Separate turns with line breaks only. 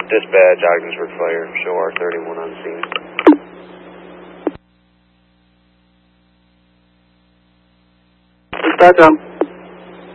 Dispatch, Ogdensburg Fire, show R31 on scene.
Dispatch on.